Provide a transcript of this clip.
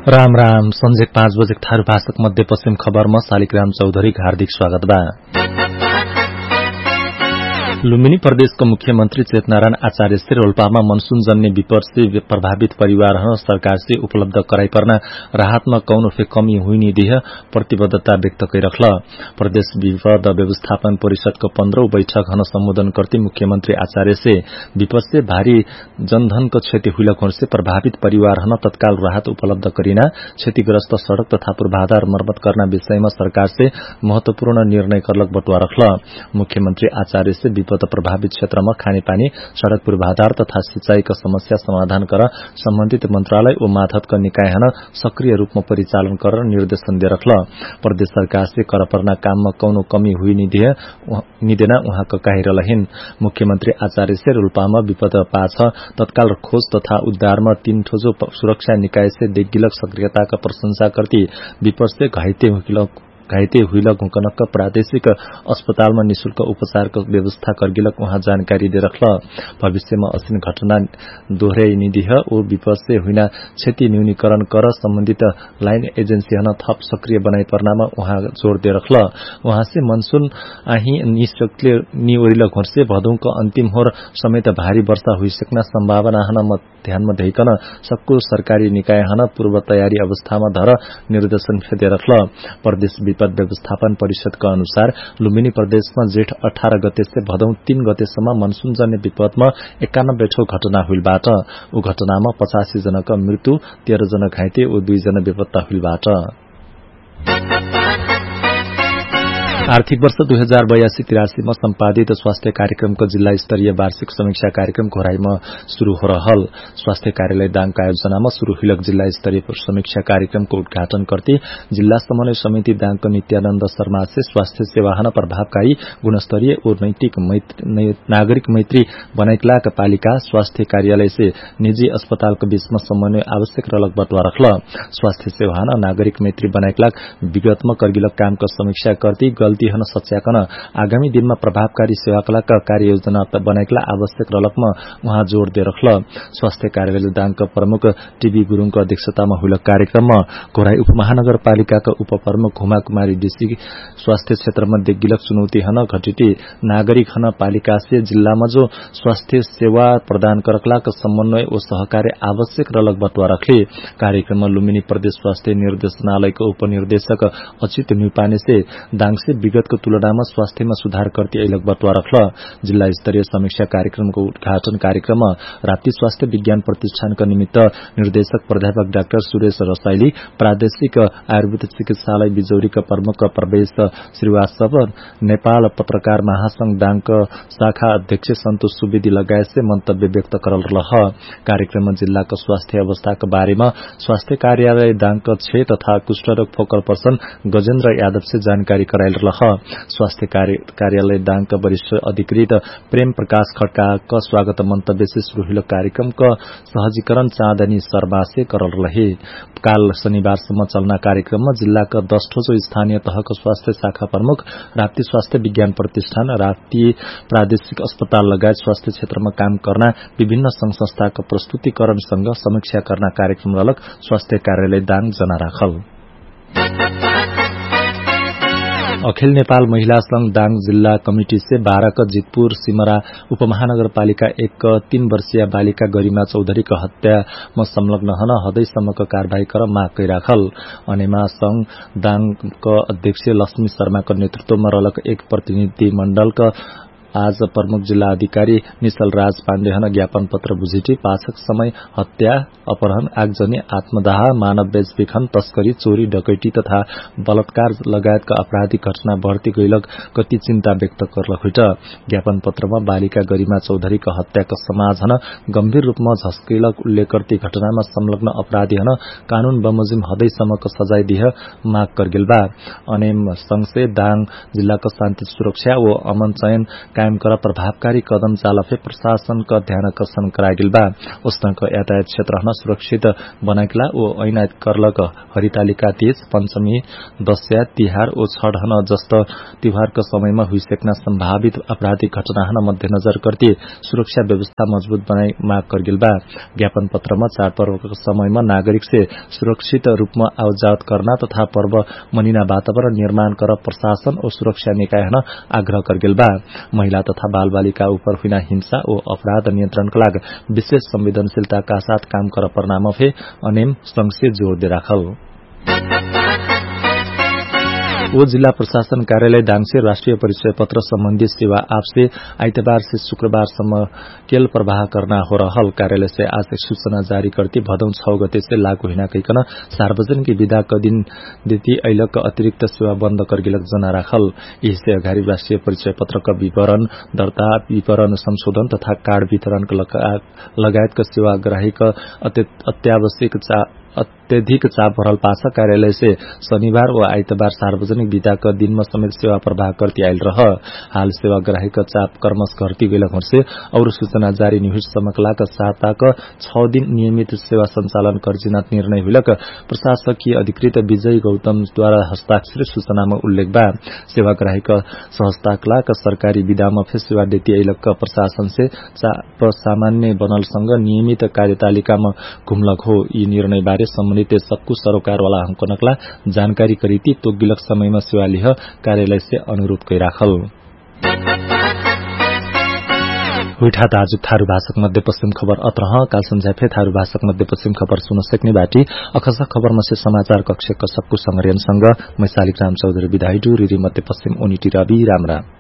राम राम संजेक 5 बजे ठारू भाषक मध्यपश्चिम खबरमा शालिग्राम चौधरी हार्दिक स्वागत बा। लुम्बिनी प्रदेशको मुख्यमन्त्री चेतनारायण आचार्य से रोल्पामा मनसून जन्य विपद से प्रभावित परिवार सरकार से उपलब्ध कराई पर्ना राहत में कौनो फे कमी हुई नहीं देह प्रतिबद्धता व्यक्त कैरखल। प्रदेश विपद व्यवस्थापन परिषद को 15औं बैठक संबोधन करते मुख्यमंत्री आचार्य से विपद से भारी जनधन को क्षति हुई से प्रभावित परिवार तत्काल राहत उपलब्ध करिना क्षतिग्रस्त सड़क तथा पूर्वाधार मर्मत करना विषय में सरकार से महत्वपूर्ण निर्णय करलक बटुआ रखल। मुख्यमंत्री आचार्य से विपद प्रभावित क्षेत्र में खानेपानी सड़क पूर्वाधार तथा सिंचाई का समस्या समाधान कर संबंधित मंत्रालय और माथत का निकाय सक्रिय रूप में परिचालन कर निर्देशन दे रखल। प्रदेश सरकार से कर पर्ना काम में कौनो कमी हुई नहीं देना वहां का कही रहलहिन। मुख्यमंत्री आचार्य से रोल्पामा विपद पाछ तत्काल खोज तथा उद्धार में 3 ठोजो सुरक्षा निकाय से देखगिलक सक्रियता का प्रशंसा करती विपद से घाइते हुइलक हुकनक प्रादेशिक अस्पताल में निशुल्क उपचार को व्यवस्था करगिलक वहां जानकारी दे रखल। भविष्य में असिन घटना दोहराई निदिह और विपद से हुइना क्षति न्यूनीकरण कर संबंधित लाइन एजेंसी थप सक्रिय बनाई पर्ना में वहां जोड़ दे रखल। वहां से मनसून आही निशक्ले निओरिलक से भदौ को अंतिम होर समेत भारी वर्षा हुई सकना संभावना ध्यान में धैकन सबको सरकारी निकाय पूर्व तैयारी अवस्था में धर निर्देशन दे रखल। प्रदेश विपद व्यवस्थापन परिषद का अनुसार लुम्बिनी प्रदेश में जेठ 18 गते से भदौ 3 गतेसम्म मनसून जन्य विपद में 91 ठो घटना हुइलबाट उ घटना में 85 जना का मृत्यु 13 जना घाइते और 2 जना बेपत्ता हुइलबाट। आर्थिक वर्ष 2082-83 में संपादित स्वास्थ्य कार्यक्रम को जिला स्तरीय वार्षिक समीक्षा कार्यक्रम घोराई में शुरू हो रहल। स्वास्थ्य कार्यालय दाङ का आयोजना में शुरू हुलक जिला स्तरीय समीक्षा कार्यक्रम को उद्घाटन करते जिला समन्वय समिति दाङ को नित्यानंद शर्मा से स्वास्थ्य सेवा प्रभावकारी गुणस्तरीय और नागरिक मैत्री बनाइकला पालिका स्वास्थ्य कार्यालय से निजी अस्पताल के बीच में समन्वय आवश्यक रहलक बटुआ रखल। स्वास्थ्य सेवा नागरिक मैत्री बनाइकला विगत में करगिलक काम का समीक्षा करती सच्याकन आगामी दिन में प्रभावकारी सेवाकला का कार्य योजना बनाइकला आवश्यक रलक में वहां जोड़ दे रखल। स्वास्थ्य कार्यालय दाङ का प्रमुख टीबी गुरुङ को अध्यक्षता में हुलक कार्यक्रम में घोराई उपमहानगरपालिका का उप प्रमुख हुमा कुमारी डीसी स्वास्थ्य क्षेत्र में देखगिलक चुनौती घटिटी नागरिक पालिका से जिला में जो स्वास्थ्य सेवा प्रदान करकला का समन्वय और सहकार्य आवश्यक रलक बटुआ रखले। कार्यक्रम में लुम्बिनी प्रदेश स्वास्थ्य निर्देशनालय के उपनिर्देशक अच्युत न्यूपाने से दाङ से विगत को तुलना में स्वास्थ्य में सुधार करती अलग बटुआ रखल। जिला स्तरीय समीक्षा कार्यक्रम को उद्घाटन कार्यक्रम में राप्ती स्वास्थ्य विज्ञान प्रतिष्ठान का निमित्त निर्देशक प्राध्यापक डाक्टर सुरेश रसाइली, प्रादेशिक आयुर्वेद चिकित्सालय बिजौरी का प्रमुख प्रवेश श्रीवास्तव, नेपाल पत्रकार महासंघ दाङ शाखा अध्यक्ष सन्तोष सुवेदी लगायत से मंतव्य व्यक्त करल रह। कार्यक्रम में जिला का स्वास्थ्य अवस्था के बारे में स्वास्थ्य कार्यालय दाङ क्षय तथा कुष्ठरोग फोकल पर्सन गजेन्द्र यादव से जानकारी करायल रह। स्वास्थ्य कार्यालय दाङ का वरिष्ठ अधिकृत प्रेम प्रकाश खड्का का स्वागत मंतव्य से शुरू हुल कार्यक्रम का सहजीकरण चाँदनी शर्मा से करल रहे। काल शनिवारसम्म चलना कार्यक्रम में जिला का 10 ठोजो स्थानीय तह का स्वास्थ्य शाखा प्रमुख, राप्ती स्वास्थ्य विज्ञान प्रतिष्ठान, राप्ती प्रादेशिक अस्पताल लगायत स्वास्थ्य क्षेत्र में काम करना विभिन्न संघ संस्था का प्रस्तुतिकरणसँग समीक्षा करना कार्यक्रम रलक स्वास्थ्य कार्यालय दाङ जना राखल। अखिल नेपाल महिला संघ दाङ जिल्ला कमिटी से 12 का जितपुर सिमरा उपमहानगरपालिका 1 का 3 वर्षीय बालिका गरिमा चौधरी का हत्या में संलग्न हन हदैसम्म का कार्यवाही कर माग कैराखल। अनेमा संघ दाङ का अध्यक्ष लक्ष्मी शर्मा का नेतृत्व में रलक एक प्रतिनिधि मंडल का आज प्रमुख जिला अधिकारी निशल राज पाण्डे ज्ञापन पत्र बुझेटी पाछक समय हत्या, अपहरण, आगजनी, आत्मदाह, मानव बेचबिखन, तस्करी, चोरी, डकैती तथा बलात्कार लगायत का आपराधिक घटना बढ़ती गइलक कति चिंता व्यक्त करलक हुइट। ज्ञापन पत्र में बालिका गरिमा चौधरी का हत्या का समाज गंभीर रूप में झस्कैलक उल्लेख करती घटना में संलग्न अपराधी कानून बमोजिम हदैसम्म का सजाय दिह माग करगिल बा। अनेम संघ से दाङ जिला का शान्ति सुरक्षा व अमन चयन कायम कर प्रभावकारी कदम चालफे प्रशासन क ध्यान आकर्षण करागिल बा। उस्तंक यातायात क्षेत्र हन सुरक्षित बनाइकला ओ ऐना करलक हरितालिका तीज पंचमी दशैं तिहार ओ छठ हन जस्तो तिहारको समयमा हुइसक्ना सम्भावित आपराधिक घटना हन मध्यनजर करती सुरक्षा व्यवस्था मजबूत बनाई माग करगिल बा। ज्ञापन पत्रमा चाडपर्वको समयमा नागरिक से सुरक्षित रूपमा आवजावत करना तथा पर्व मनिना वातावरण निर्माण कर प्रशासन और सुरक्षा निकाय हन आग्रह करगिल बा। महिला तथा बाल बालिका उपर हुना हिंसा ओ अपराध नियन्त्रणका लागि विशेष संवेदनशीलताका साथ काम कर पर्नामा फे अनेम संघ से जोड़ दे राखल। ओ जिल्ला प्रशासन कार्यालय दाङसे राष्ट्रिय परिचय पत्र सम्बन्धी सेवा आपसे आइतबार से शुक्रबारसम्म केल प्रवाह करना हो रहल। कार्यालय से आज एक सूचना जारी करती भदौ 6 गते से लागू हिना कहिकन सार्वजनिक विदा क दिन देती अइलक अतिरिक्त सेवा बन्द करगिलक जना राखल। यसै अगाडि राष्ट्रिय परिचय पत्रका विवरण दर्ता विवरण संशोधन तथा कार्ड वितरण लगायतका सेवा ग्राहीक अत्यधिक चाप भरल पासा कार्यालय से शनिबार व आइतबार सार्वजनिक विदा क दिनमा समेत सेवा प्रवाह करती आयल रह। हाल सेवा ग्राहीक चाप कर्मश घरती गइल से और सूचना जारी निहुस समकलाक साताक 6 दिन नियमित सेवा संचालन कर्जिनात निर्णय हुलक प्रशासकीय अधिकृत विजय गौतमद्वारा हस्ताक्षरित सूचनामा उल्लेख बा। सेवा ग्राहीक सहस्ताकलाक सरकारी विदामा फे सेवा देती अइलक प्रशासन से चाप सामान्य बनलसँग नियमित कार्यतालिकामा घुमलक हो। यी निर्णय बारे सम्बन्धित सक्कु सरोकारवाला हुकनकला जानकारी करीती तो गिलक समयमा सेवा लिह कार्यालय से अनुरोध कइ राखल। हुइठा आज थारू भाषक मध्य पश्चिम खबर अत्रह काल संझाफे थारू भाषक मध्य पश्चिम खबर सुन सक्ने बाटी अखसा खबर मसे समाचार कक्ष सक्कु संग्रहणसँग मै शालिग्राम चौधरी विधायी रिरी मध्य पश्चिम ओनिटी रवि रामरा।